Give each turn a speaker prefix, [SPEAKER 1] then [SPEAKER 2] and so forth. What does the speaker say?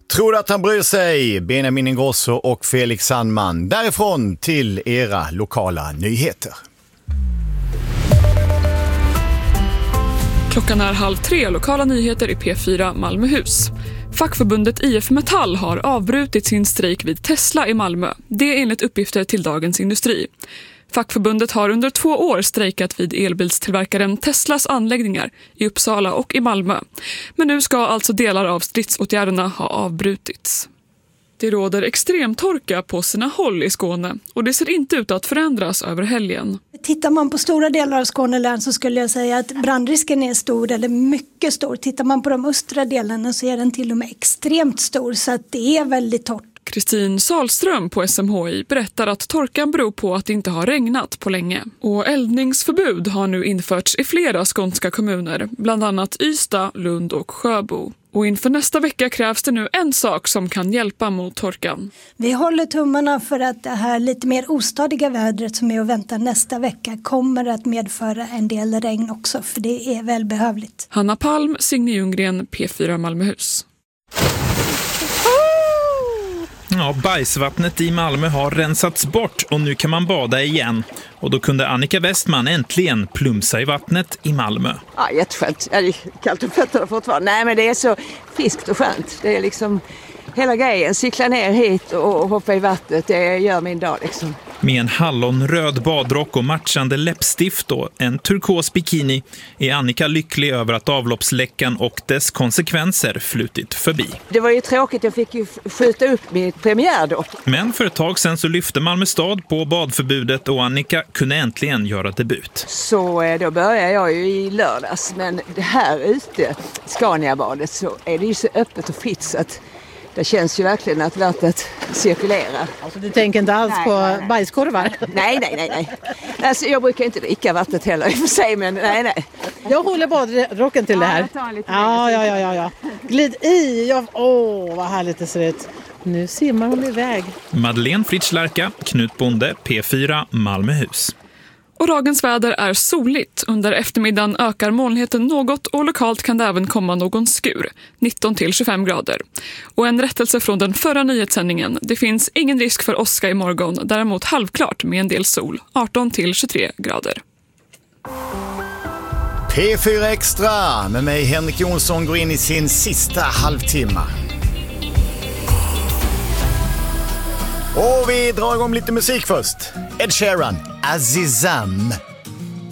[SPEAKER 1] Tror att han bryr sig? Benjamin Ingrosso och Felix Sandman. Därifrån till era lokala nyheter.
[SPEAKER 2] Klockan är 2:30, lokala nyheter i P4 Malmöhus. Fackförbundet IF Metall har avbrutit sin strejk vid Tesla i Malmö. Det är enligt uppgifter till Dagens Industri. Fackförbundet har under 2 år strejkat vid elbilstillverkaren Teslas anläggningar i Uppsala och i Malmö. Men nu ska alltså delar av stridsåtgärderna ha avbrutits. Det råder extremtorka på sina håll i Skåne och det ser inte ut att förändras över helgen.
[SPEAKER 3] Tittar man på stora delar av Skånelän så skulle jag säga att brandrisken är stor eller mycket stor. Tittar man på de östra delarna så är den till och med extremt stor, så att det är väldigt torrt.
[SPEAKER 2] Kristin Salström på SMHI berättar att torkan beror på att det inte har regnat på länge. Och eldningsförbud har nu införts i flera skånska kommuner, bland annat Ystad, Lund och Sjöbo. Och inför nästa vecka krävs det nu en sak som kan hjälpa mot torkan.
[SPEAKER 3] Vi håller tummarna för att det här lite mer ostadiga vädret som är att vänta nästa vecka kommer att medföra en del regn också, för det är välbehövligt.
[SPEAKER 2] Hanna Palm, Signe Ljunggren, P4 Malmöhus.
[SPEAKER 4] Ja, bajsvattnet i Malmö har rensats bort och nu kan man bada igen. Och då kunde Annika Westman äntligen plumsa i vattnet i Malmö.
[SPEAKER 5] Ja, jätteskönt. Det är kallt om fötterna fortfarande. Nej, men det är så friskt och skönt. Det är liksom hela grejen. Cykla ner hit och hoppa i vattnet. Det gör min dag liksom.
[SPEAKER 4] Med en hallonröd badrock och matchande läppstift och en turkos bikini är Annika lycklig över att avloppsläckan och dess konsekvenser flutit förbi.
[SPEAKER 5] Det var ju tråkigt, jag fick ju skjuta upp mitt premiär då.
[SPEAKER 4] Men för ett tag sedan så lyfte Malmö stad på badförbudet och Annika kunde äntligen göra debut.
[SPEAKER 5] Så då började jag ju i lördags, men det här ute, Scaniabadet, så är det ju så öppet och fritt så att det känns ju verkligen att vattnet cirkulerar.
[SPEAKER 6] Alltså du tänker inte alls på bajskorvar?
[SPEAKER 5] Nej. Alltså, jag brukar inte dricka vattnet heller i och för sig, men nej.
[SPEAKER 6] Jag håller badrocken till det här. Ja. Glid i. Vad härligt det ser ut. Nu simmar hon iväg.
[SPEAKER 4] Madeleine Fritschlarka, Knut Bonde, P4 Malmöhus.
[SPEAKER 2] Och dagens väder är soligt. Under eftermiddagen ökar molnigheten något och lokalt kan det även komma någon skur, 19-25 grader. Och en rättelse från den förra nyhetssändningen. Det finns ingen risk för åska imorgon, däremot halvklart med en del sol, 18-23 grader.
[SPEAKER 1] P4 Extra med mig Henrik Jonsson går in i sin sista halvtimme. Och vi drar igång lite musik först. Ed Sheeran, Azizam.